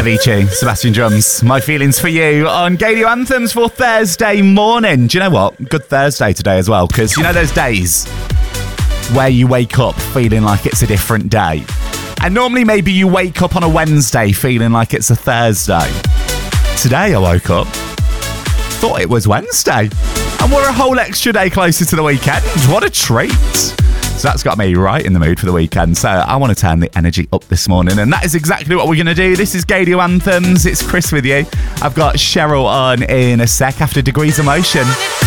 Avicii, Sebastian Drums, My Feelings for You on Gadio Anthems for Thursday morning. Do you know what? Good Thursday today as well, because you know those days where you wake up feeling like it's a different day. And normally maybe you wake up on a Wednesday feeling like it's a Thursday. Today I woke up, thought it was Wednesday, and we're a whole extra day closer to the weekend. What a treat. So that's got me right in the mood for the weekend. So I want to turn the energy up this morning, and that is exactly what we're going to do. This is Gadio Anthems. It's Chris with you. I've got Cheryl on in a sec after Degrees of Motion.